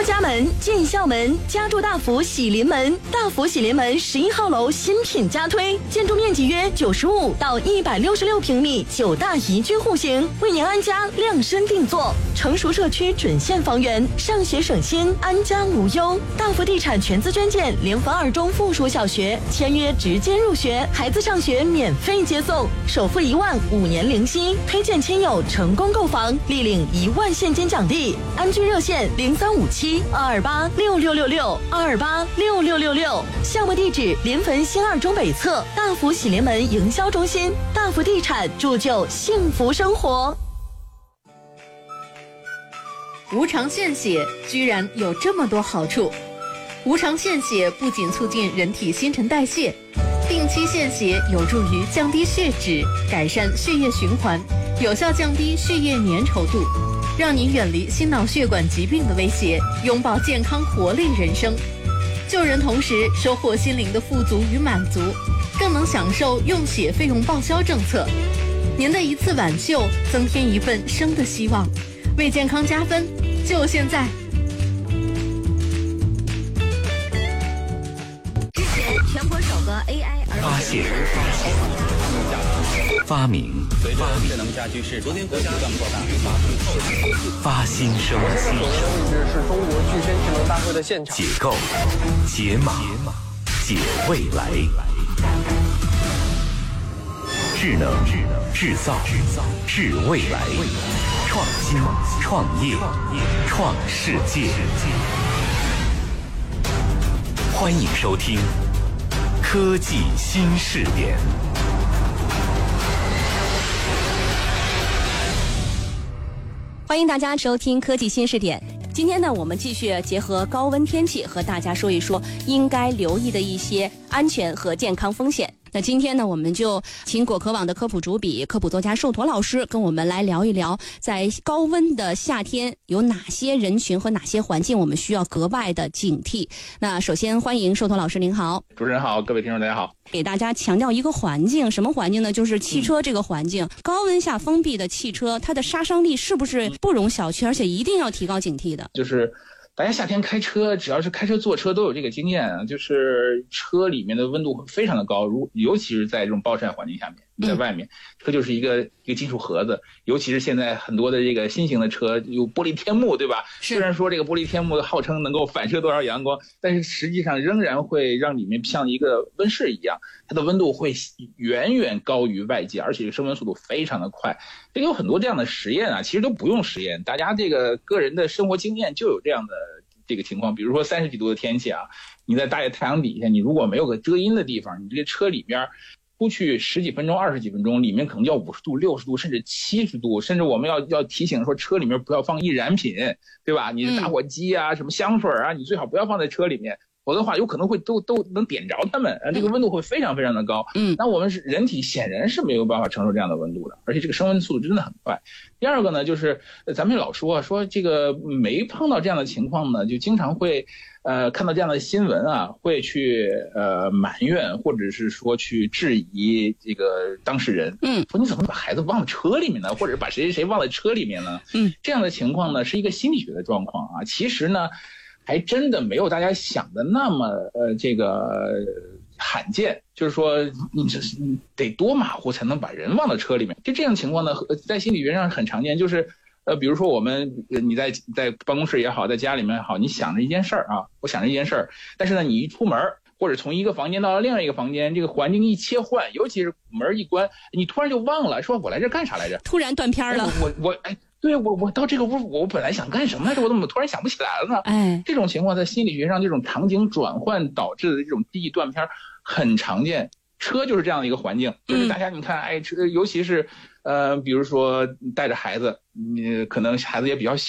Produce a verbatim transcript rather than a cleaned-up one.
出家门进校门，家住大福喜临门。大福喜临门十一号楼新品加推，建筑面积约九十五到一百六十六平米，九大宜居户型，为您安家量身定做。成熟社区准现房源，上学省心，安家无忧。大福地产全资捐建联合二中附属小学，签约直接入学，孩子上学免费接送，首付一万，五年零息，推荐亲友成功购房，立领一万现金奖励。安居热线零三五七二二八六六六六二二八六六六六。项目地址临汾新二中北侧大福喜临门营销中心。大福地产铸就幸福生活。 无偿献血居然有这么多好处。无偿献血不仅促进人体新陈代谢，定期献血有助于降低血脂，改善血液循环，有效降低血液粘稠度，让你远离心脑血管疾病的威胁，拥抱健康活力人生。救人同时收获心灵的富足与满足，更能享受用血费用报销政策。您的一次挽救，增添一份生的希望，为健康加分，就现在！ 之前全国首个 A I 儿发现、发明、 随着智能家居是昨天国家不断扩大， 发新生、 现在位置是中国具身智能大会的现场。 解构、解码、解未来。智能、制造、制未来。创新、创业、创世界。欢迎收听科技新视点。 欢迎大家收听科技新视点。今天呢，我们继续结合高温天气和大家说一说应该留意的一些安全和健康风险。那今天呢，我们就请果壳网的科普主笔、科普作家寿驼老师跟我们来聊一聊，在高温的夏天有哪些人群和哪些环境我们需要格外的警惕。那首先欢迎寿驼老师，您好。 主持人好，各位听众大家好。 给大家强调一个环境，什么环境呢？就是汽车这个环境。嗯、高温下封闭的汽车，它的杀伤力是不是不容小觑，而且一定要提高警惕的？ 就是大家夏天开车，只要是开车坐车都有这个经验啊，就是车里面的温度会非常的高，如尤其是在这种暴晒环境下面，你在外面，车就是一个一个金属盒子，尤其是现在很多的这个新型的车有玻璃天幕，对吧？虽然说这个玻璃天幕号称能够反射多少阳光，但是实际上仍然会让里面像一个温室一样，它的温度会远远高于外界，而且升温速度非常的快。这个有很多这样的实验啊，其实都不用实验，大家这个个人的生活经验就有这样的这个情况。比如说三十几度的天气啊，你在大爷太阳底下，你如果没有个遮阴的地方，你这个车里边出去十几分钟、二十几分钟，里面可能要五十度、六十度，甚至七十度，甚至我们要要提醒说，车里面不要放易燃品，对吧？你的打火机啊、嗯、什么香水啊，你最好不要放在车里面，否则的话有可能会都都能点着它们，这个温度会非常非常的高。嗯，那我们是人体显然是没有办法承受这样的温度的，而且这个升温速度真的很快。第二个呢，就是咱们老说说这个没碰到这样的情况呢，就经常会呃看到这样的新闻啊，会去呃埋怨或者是说去质疑这个当事人，嗯，说你怎么把孩子忘了车里面呢，或者把谁谁谁忘了车里面呢？嗯，这样的情况呢是一个心理学的状况啊，其实呢还真的没有大家想的那么呃这个罕见，就是说你这你得多马虎才能把人忘到车里面。就这样情况呢，在心理学上很常见，就是呃比如说我们你在在办公室也好，在家里面也好，你想着一件事儿啊，我想着一件事儿，但是呢你一出门或者从一个房间到了另外一个房间，这个环境一切换，尤其是门一关，你突然就忘了，说我来这干啥来着？ 突然断片了。 哎、我我哎。对我我到这个屋，我本来想干什么来着？我怎么突然想不起来了呢？哎，这种情况在心理学上，这种场景转换导致的这种记忆断片很常见。车就是这样的一个环境，就是大家你看，哎，车尤其是呃，比如说带着孩子，你可能孩子也比较小。